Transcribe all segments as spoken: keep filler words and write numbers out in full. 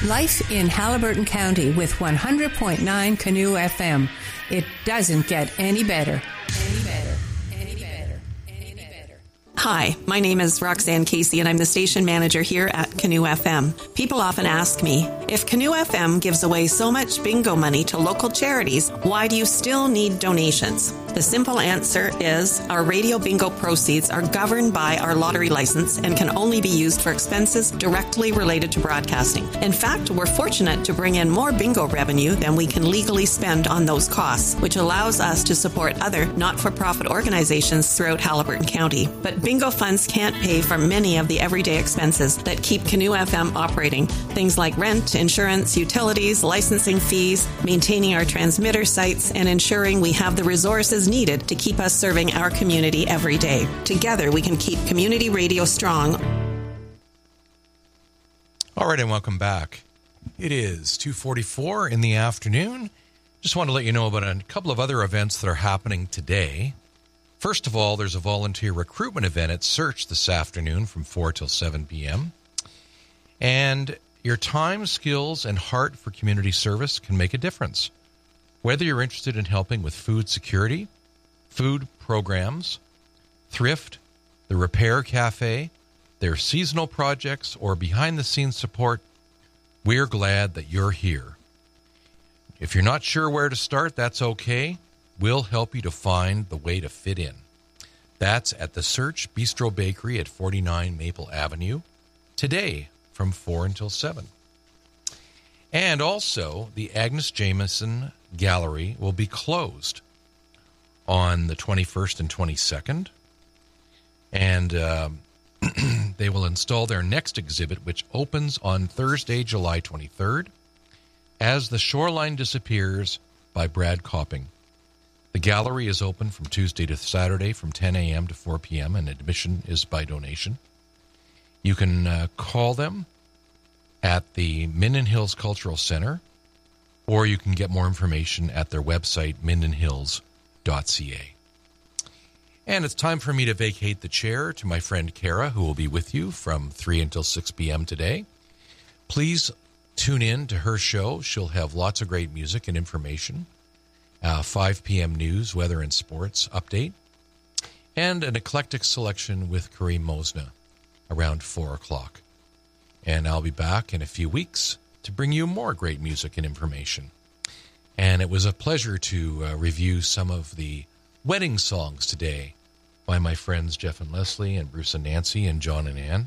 Life in Haliburton County with one hundred point nine Canoe F M. It doesn't get any better. Any better. Any better. Any better. Hi, my name is Roxanne Casey, and I'm the station manager here at Canoe F M. People often ask me, if Canoe F M gives away so much bingo money to local charities, why do you still need donations? The simple answer is our radio bingo proceeds are governed by our lottery license and can only be used for expenses directly related to broadcasting. In fact, we're fortunate to bring in more bingo revenue than we can legally spend on those costs, which allows us to support other not-for-profit organizations throughout Haliburton County. But bingo funds can't pay for many of the everyday expenses that keep Canoe F M operating. Things like rent, insurance, utilities, licensing fees, maintaining our transmitter sites, and ensuring we have the resources needed to keep us serving our community every day. Together, we can keep community radio strong. All right, and welcome back. It is two forty-four in the afternoon. Just want to let you know about a couple of other events that are happening today. First of all, there's a volunteer recruitment event at Search this afternoon from four till seven p.m. And your time, skills, and heart for community service can make a difference. Whether you're interested in helping with food security, food programs, thrift, the Repair Cafe, their seasonal projects, or behind-the-scenes support, we're glad that you're here. If you're not sure where to start, that's okay. We'll help you to find the way to fit in. That's at the Search Bistro Bakery at forty-nine Maple Avenue, today from four until seven. And also, the Agnes Jameson Gallery will be closed on the twenty-first and twenty-second. And uh, they will install their next exhibit, which opens on Thursday, July twenty-third, As the Shoreline Disappears by Brad Copping. The gallery is open from Tuesday to Saturday from ten a.m. to four p.m., and admission is by donation. You can uh, call them at the Minden Hills Cultural Center, or you can get more information at their website, minden hills dot c a. And it's time for me to vacate the chair to my friend Kara, who will be with you from three until six p.m. today. Please tune in to her show. She'll have lots of great music and information. Uh, five p.m. news, weather and sports update, and an eclectic selection with Kareem Mosna around four o'clock. And I'll be back in a few weeks to bring you more great music and information. And it was a pleasure to uh, review some of the wedding songs today by my friends Jeff and Leslie and Bruce and Nancy and John and Ann.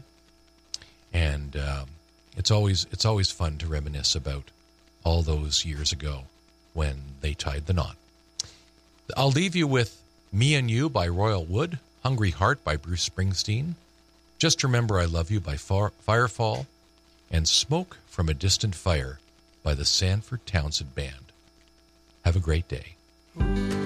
And um, it's always it's always fun to reminisce about all those years ago when they tied the knot. I'll leave you with Me and You by Royal Wood, Hungry Heart by Bruce Springsteen, Just Remember I Love You by Far- Firefall, and Smoke from a Distant Fire by the Sanford Townsend Band. Have a great day.